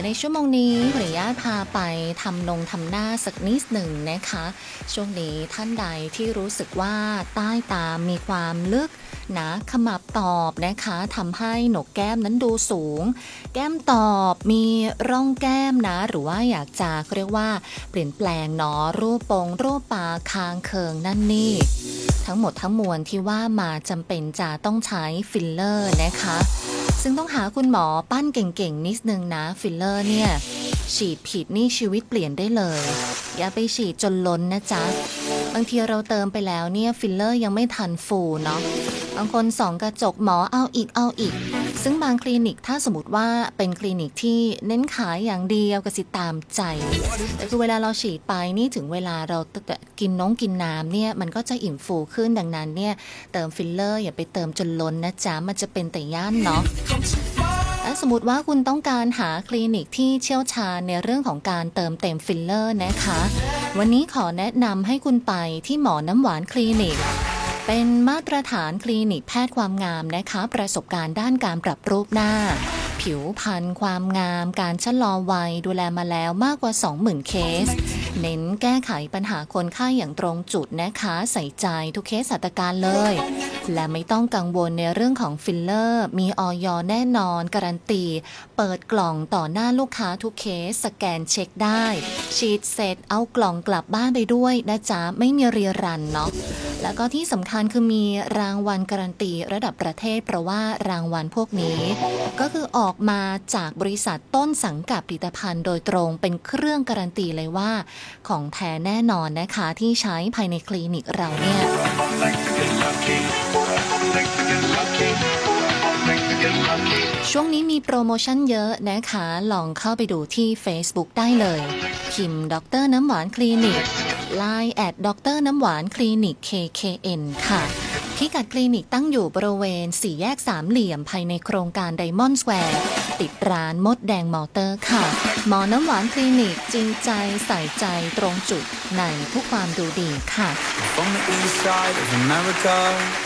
ในชั่วโมงนี้ขออนุญาตพาไปทำหน้าสักนิดหนึ่งนะคะช่วงนี้ท่านใดที่รู้สึกว่าใต้ตามีความลึกนะขมับตอบนะคะทำให้โหนกแก้มนั้นดูสูงแก้มตอบมีร่องแก้มนะหรือว่าอยากจะเรียกว่าเปลี่ยนแปลงเนาะรูปปากคางเคิงนั่นนี่ทั้งหมดทั้งมวลที่ว่ามาจำเป็นจะต้องใช้ฟิลเลอร์นะคะซึ่งต้องหาคุณหมอปั้นเก่งๆนิดนึงนะฟิลเลอร์เนี่ยฉีดผิดนี่ชีวิตเปลี่ยนได้เลยอย่าไปฉีดจนล้นนะจ๊ะบางทีเราเติมไปแล้วเนี่ยฟิลเลอร์ยังไม่ทันฟูเนาะบางคนส่องกระจกหมอเอาอีกซึ่งบางคลินิกถ้าสมมติว่าเป็นคลินิกที่เน้นขายอย่างเดียวก็สิตามใจแต่คือเวลาเราฉีดไปนี่ถึงเวลาเรากินน้ำเนี่ยมันก็จะอิ่มฟูขึ้นดังนั้นเนี่ยเติมฟิลเลอร์อย่าไปเติมจนล้นนะจ๊ะมันจะเป็นแต่ย่านเนาะสมมติว่าคุณต้องการหาคลินิกที่เชี่ยวชาญในเรื่องของการเติมเต็มฟิลเลอร์นะคะวันนี้ขอแนะนำให้คุณไปที่หมอน้ำหวานคลินิกเป็นมาตรฐานคลินิกแพทย์ความงามนะคะประสบการณ์ด้านการปรับรูปหน้าผิวพรรณความงามการชะลอวัยดูแลมาแล้วมากกว่า 20,000 เคสเน้นแก้ไขปัญหาคนไข้อย่างตรงจุดนะคะใส่ใจทุกเคสหัตถการเลยและไม่ต้องกังวลในเรื่องของฟิลเลอร์มีอย.แน่นอนการันตีเปิดกล่องต่อหน้าลูกค้าทุกเคสสแกนเช็คได้ฉีดเสร็จเอากล่องกลับบ้านไปด้วยนะจ๊ะไม่มีรีรันเนาะแล้วก็ที่สำคัญคือมีรางวัลการันตีระดับประเทศเพราะว่ารางวัลพวกนี้ก็คือออกมาจากบริษัทต้นสังกัดผลิตภัณฑ์โดยตรงเป็นเครื่องการันตีเลยว่าของแท้แน่นอนนะคะที่ใช้ภายในคลินิกเราเนี่ยช่วงนี้มีโปรโมชั่นเยอะนะคะลองเข้าไปดูที่ Facebook ได้เลยพิมพ์ดร.น้ำหวานคลินิก LINE แอดดร.น้ำหวานคลินิก KKN ค่ะพิกัดคลินิกตั้งอยู่บริเวณ4แยกสามเหลี่ยมภายในโครงการไดมอนด์สแควร์ติดร้านมดแดงมอเตอร์ค่ะหมอน้ำหวานคลินิกจริงใจใส่ใจตรงจุดในทุกความดูดีค่ะ